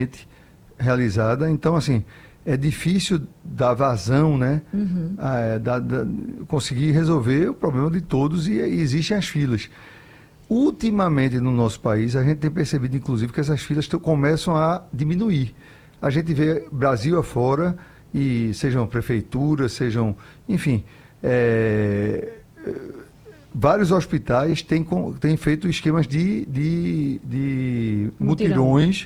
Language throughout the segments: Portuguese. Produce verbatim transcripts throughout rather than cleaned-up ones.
realizada. Então, assim, é difícil dar vazão, né? Uhum. A, da, da, conseguir resolver o problema de todos e, e existem as filas. Ultimamente, no nosso país, a gente tem percebido, inclusive, que essas filas t- começam a diminuir. A gente vê Brasil afora, e sejam prefeituras, sejam, enfim, é, vários hospitais têm, têm feito esquemas de, de, de mutirões,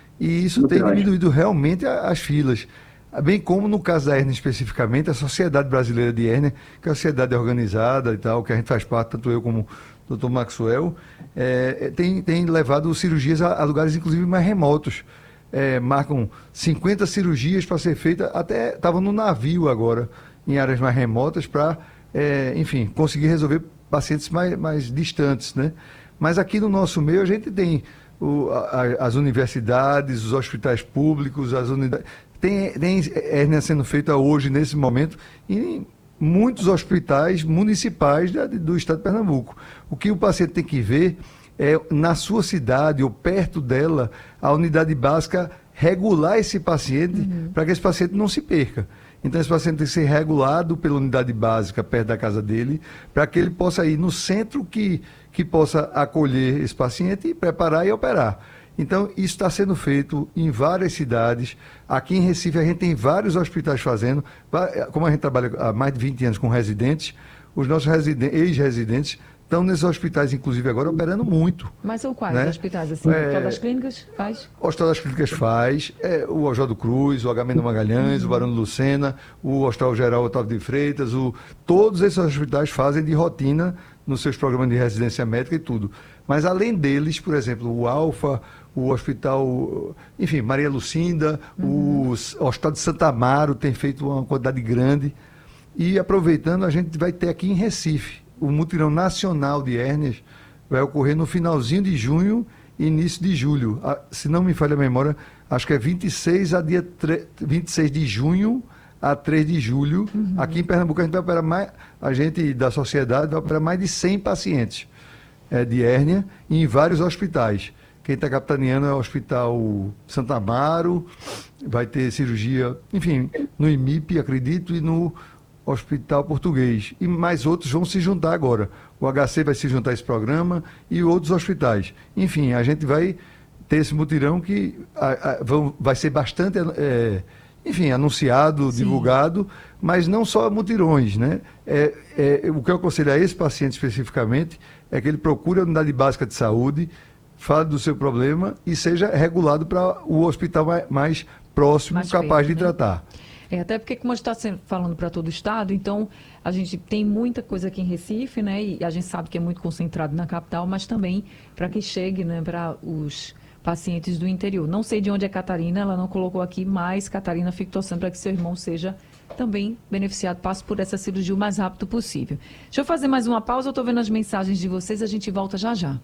e isso Mutirões. tem diminuído realmente as filas. Bem como no caso da hérnia especificamente, a Sociedade Brasileira de Hérnia, que é uma sociedade organizada e tal, que a gente faz parte, tanto eu como o doutor Maxwell, é, tem, tem levado cirurgias a, a lugares inclusive mais remotos. É, marcam cinquenta cirurgias para ser feita, até estavam no navio agora, em áreas mais remotas, para, é, enfim, conseguir resolver pacientes mais, mais distantes, né? Mas aqui no nosso meio a gente tem o, a, as universidades, os hospitais públicos, as unidades... Tem, tem hérnia sendo feita hoje, nesse momento, em muitos hospitais municipais da, do estado de Pernambuco. O que o paciente tem que ver é, na sua cidade ou perto dela, a unidade básica regular esse paciente, uhum. para que esse paciente não se perca. Então, esse paciente tem que ser regulado pela unidade básica perto da casa dele, para que ele possa ir no centro que, que possa acolher esse paciente e preparar e operar. Então, isso está sendo feito em várias cidades. Aqui em Recife, a gente tem vários hospitais fazendo. Como a gente trabalha há mais de vinte anos com residentes, os nossos residen- ex-residentes estão nesses hospitais, inclusive agora, operando muito. Mas são quais, né? Hospitais assim? É, o Hospital das Clínicas faz? O Hospital das Clínicas faz, é, o Oswaldo Cruz, o Agamenon Magalhães, uhum. o Barão de Lucena, o Hospital Geral Otávio de Freitas, o, todos esses hospitais fazem de rotina nos seus programas de residência médica e tudo. Mas além deles, por exemplo, o Alfa, o Hospital, enfim, Maria Lucinda, uhum. o Hospital de Santa Amaro tem feito uma quantidade grande. E aproveitando, a gente vai ter aqui em Recife o mutirão nacional de hérnias, vai ocorrer no finalzinho de junho e início de julho. Ah, se não me falha a memória, acho que é vinte e seis, a dia tre... vinte e seis de junho a três de julho. Uhum. Aqui em Pernambuco a gente vai operar mais, a gente da sociedade vai operar mais de cem pacientes é, de hérnia em vários hospitais. Quem está capitaneando é o Hospital Santa Amaro, vai ter cirurgia, enfim, no I M I P, acredito, e no Hospital Português. E mais outros vão se juntar agora. O H C vai se juntar a esse programa e outros hospitais. Enfim, a gente vai ter esse mutirão que a, a, vão, vai ser bastante, é, enfim, anunciado, Sim. divulgado, mas não só mutirões, né? É, é, o que eu aconselho a esse paciente especificamente é que ele procure a unidade básica de saúde, fale do seu problema e seja regulado para o hospital mais, mais próximo, mais capaz feio, de né? tratar. É, até porque, como a gente está falando para todo o estado, então a gente tem muita coisa aqui em Recife, né? E a gente sabe que é muito concentrado na capital, mas também para que chegue, né, para os pacientes do interior. Não sei de onde é Catarina, ela não colocou aqui, mas Catarina, fica torcendo para que seu irmão seja também beneficiado, passe por essa cirurgia o mais rápido possível. Deixa eu fazer mais uma pausa, eu estou vendo as mensagens de vocês, a gente volta já já.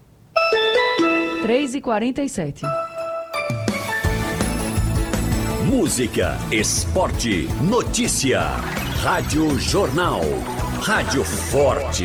três e quarenta e sete. Música, esporte, notícia. Rádio Jornal. Rádio Forte.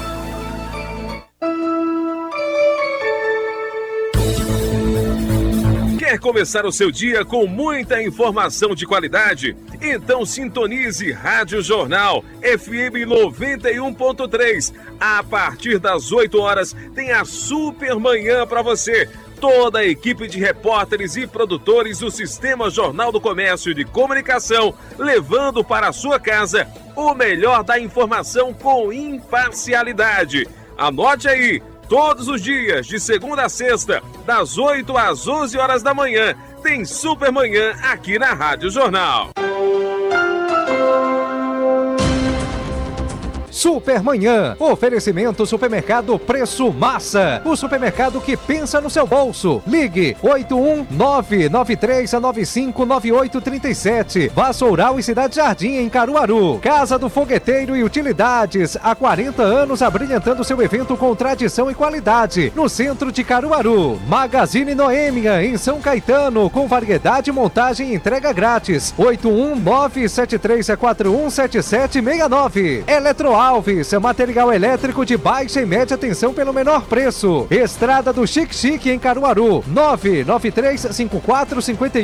Quer começar o seu dia com muita informação de qualidade? Então sintonize Rádio Jornal F M noventa e um ponto três. A partir das oito horas tem a Super Manhã para você. Toda a equipe de repórteres e produtores do Sistema Jornal do Comércio de Comunicação, levando para a sua casa o melhor da informação com imparcialidade. Anote aí, todos os dias, de segunda a sexta, das oito às onze horas da manhã, tem Super Manhã aqui na Rádio Jornal. Supermanhã. Oferecimento Supermercado Preço Massa. O supermercado que pensa no seu bolso. Ligue oito um nove nove três nove cinco nove oito três sete. Vassoural e Cidade Jardim, em Caruaru. Casa do Fogueteiro e Utilidades. Há quarenta anos abrilhantando seu evento com tradição e qualidade. No centro de Caruaru. Magazine Noêmia, em São Caetano. Com variedade, montagem e entrega grátis. oito um nove sete três quatro um sete sete seis nove. Eletroar Alves, material elétrico de baixa e média tensão pelo menor preço. Estrada do Chique Chique em Caruaru, nove nove três cinco quatro cinco